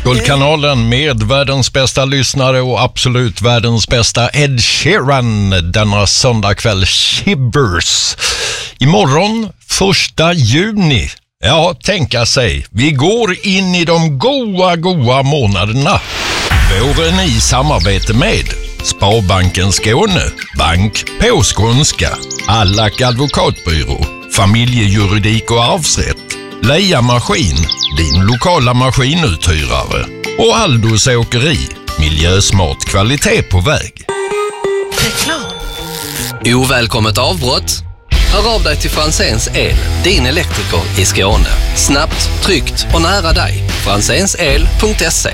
Guldkanalen med världens bästa lyssnare och absolut världens bästa Ed Sheeran denna söndagkväll. Shivers. Imorgon 1 juni. Ja, tänka sig. Vi går in i de goa månaderna. Våren i samarbete med Sparbanken Skåne, Bank på skånska, Allack advokatbyrå, Familjejuridik och arvsrätt, Leia Maskin, din lokala maskinuthyrare och Aldos åkeri, miljösmart kvalitet på väg. Reklam. Ovälkommet avbrott. Hör av dig till Franzéns El, din elektriker i Skåne. Snabbt, tryggt och nära dig. franzensel.se.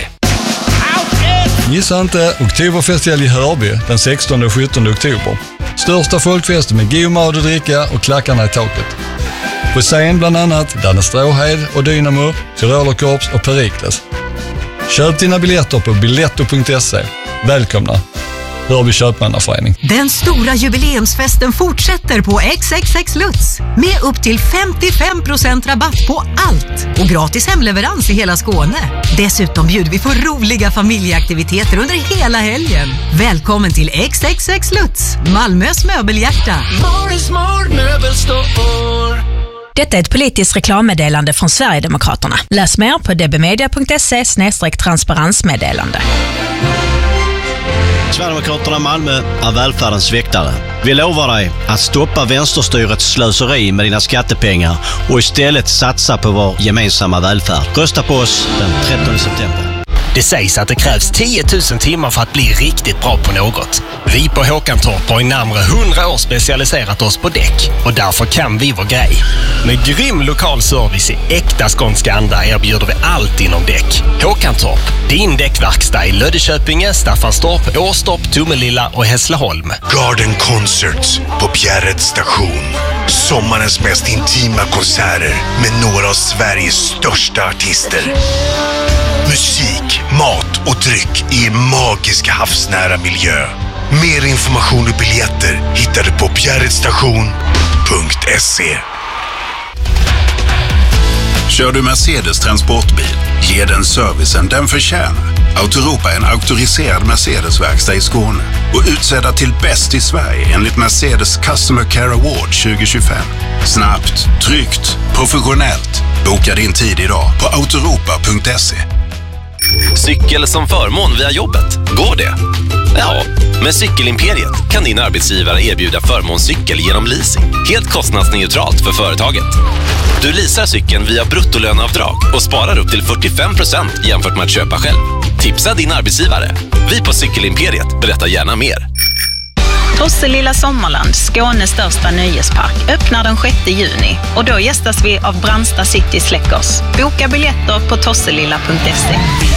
Missa inte Oktoberfestival i Hörby den 16 och 17 oktober. Största folkfest med god mat och dricka och klackarna i taket. På scen bland annat Danne Stråhed och Dynamo, Tyrolerkorps och Perikles. Köp dina biljetter på biletto.se. Välkomna! Hörby köpmannaförening. Den stora jubileumsfesten fortsätter på XXX Lutz med upp till 55% rabatt på allt och gratis hemleverans i hela Skåne. Dessutom bjuder vi på roliga familjeaktiviteter under hela helgen. Välkommen till XXX Lutz, Malmös möbelhjärta. Detta är ett politiskt reklammeddelande från Sverigedemokraterna. Läs mer på dbmedia.se/transparensmeddelande. Sverigedemokraterna Malmö är välfärdens väktare. Vi lovar dig att stoppa vänsterstyrets slöseri med dina skattepengar och istället satsa på vår gemensamma välfärd. Rösta på oss den 13 september. Det sägs att det krävs 10 000 timmar för att bli riktigt bra på något. Vi på Håkantorp har i närmare 100 år specialiserat oss på däck och därför kan vi vår grej. Med grym lokal service i äkta skånska anda erbjuder vi allt inom däck. Håkantorp, din däckverkstad i Löddeköpinge, Staffanstorp, Åstorp, Tomelilla och Hässleholm. Garden Concerts på Bjärred station. Sommarens mest intima konserter med några av Sveriges största artister. Musik, mat och dryck i en magisk havsnära miljö. Mer information och biljetter hittar du på bjärredstation.se. Kör du Mercedes transportbil, ge den servicen den förtjänar. Autoropa är en auktoriserad Mercedes-verkstad i Skåne och utsedda till bäst i Sverige enligt Mercedes Customer Care Award 2025. Snabbt, tryggt, professionellt. Boka din tid idag på autoropa.se. Cykel som förmån via jobbet. Går det? Ja, med Cykelimperiet kan din arbetsgivare erbjuda förmånscykel genom leasing. Helt kostnadsneutralt för företaget. Du leasar cykeln via bruttolöneavdrag och sparar upp till 45% jämfört med att köpa själv. Tipsa din arbetsgivare. Vi på Cykelimperiet berättar gärna mer. Tosselilla Sommarland, Skånes största nöjespark, öppnar den 6 juni och då gästas vi av Brandsta City Släckers. Boka biljetter på tosselilla.se.